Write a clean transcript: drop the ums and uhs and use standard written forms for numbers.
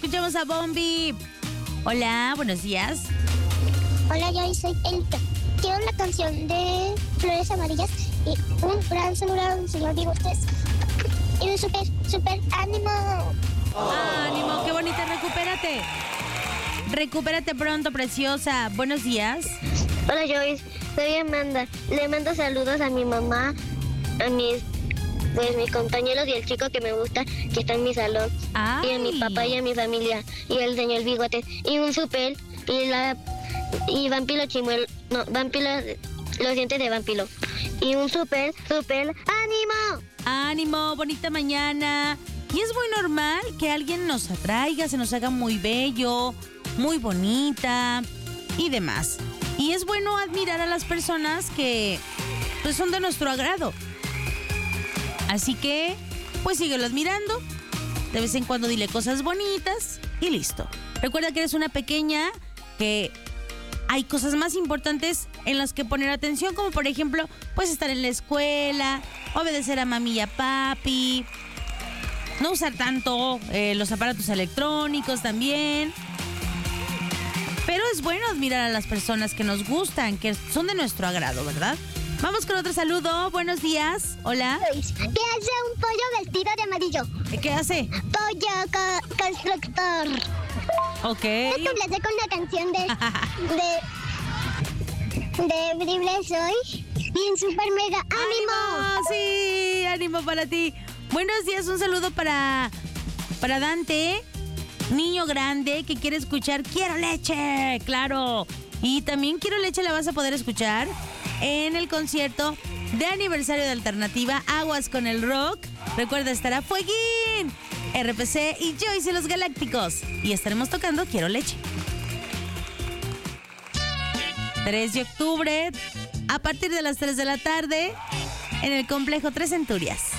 escuchamos a Bombi. Hola, buenos días. Hola, yo soy Elita. Quiero la canción de Flores Amarillas y un gran saludo al señor Bigotes. Y un super ánimo. Ánimo, qué bonita, recupérate. Recupérate pronto, preciosa. Buenos días. Hola Joyce, soy Amanda. Le mando saludos a mi mamá, a mis compañeros y el chico que me gusta, que está en mi salón. Ay. Y a mi papá y a mi familia. Y al señor Bigotes. Y un super. Y Vampilo Chimuelo. No, Vampilo. Los dientes de Vampilo. Y un super ánimo. Ánimo, bonita mañana. Y es muy normal que alguien nos atraiga, se nos haga muy bello, muy bonita y demás. Y es bueno admirar a las personas que pues son de nuestro agrado. Así que, pues síguelo admirando. De vez en cuando dile cosas bonitas y listo. Recuerda que eres una pequeña, que hay cosas más importantes en las que poner atención, como por ejemplo, pues estar en la escuela, obedecer a mami y a papi, no usar tanto los aparatos electrónicos también. Pero es bueno admirar a las personas que nos gustan, que son de nuestro agrado, ¿verdad? Vamos con otro saludo. Buenos días. Hola. ¿Qué hace un pollo vestido de amarillo? ¿Qué hace? Pollo constructor. Ok. Te complace con la canción de Brible Soy y en Super Mega ¡Ánimo! Sí, ánimo para ti. Buenos días, un saludo para Dante, niño grande que quiere escuchar Quiero Leche, claro. Y también Quiero Leche la vas a poder escuchar en el concierto de aniversario de Alternativa Aguas con el Rock. Recuerda, estará Fueguín, RPC y Joyce y los Galácticos. Y estaremos tocando Quiero Leche. 3 de octubre, a partir de las 3 de la tarde, en el Complejo Tres Centurias.